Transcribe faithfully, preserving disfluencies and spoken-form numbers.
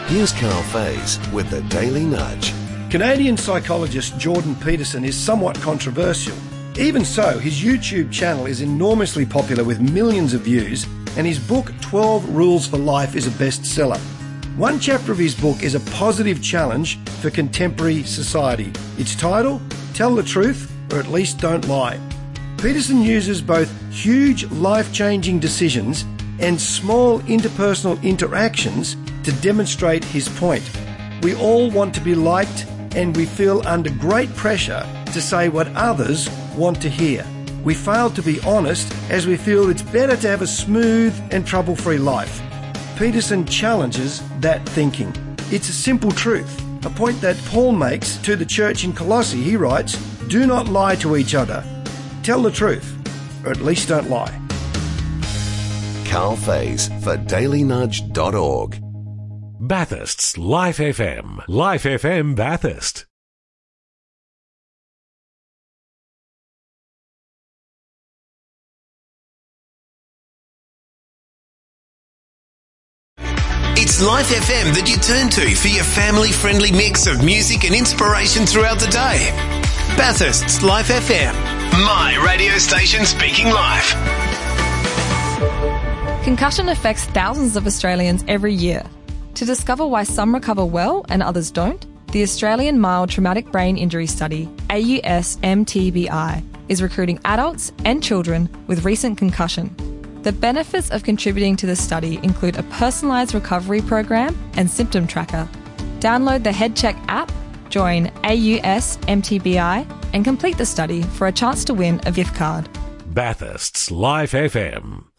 Here's Carl Faze with the Daily Nudge. Canadian psychologist Jordan Peterson is somewhat controversial. Even so, his YouTube channel is enormously popular with millions of views, and his book twelve Rules for Life is a bestseller. One chapter of his book is a positive challenge for contemporary society. Its title, Tell the Truth, or at least Don't Lie. Peterson uses both huge life-changing decisions and small interpersonal interactions to demonstrate his point. We all want to be liked, and we feel under great pressure to say what others want to hear. We fail to be honest as we feel it's better to have a smooth and trouble-free life. Peterson challenges that thinking. It's a simple truth, a point that Paul makes to the church in Colossae. He writes, "Do not lie to each other. Tell the truth, or at least don't lie." Carl Faze for daily nudge dot org. Bathurst's Life F M. Life F M Bathurst. It's Life F M that you turn to for your family-friendly mix of music and inspiration throughout the day. Bathurst's Life F M. My radio station speaking life. Concussion affects thousands of Australians every year. To discover why some recover well and others don't, the Australian Mild Traumatic Brain Injury Study, A U S M T B I, is recruiting adults and children with recent concussion. The benefits of contributing to the study include a personalised recovery program and symptom tracker. Download the HeadCheck app, join A U S M T B I, and complete the study for a chance to win a gift card. Bathurst's Life F M.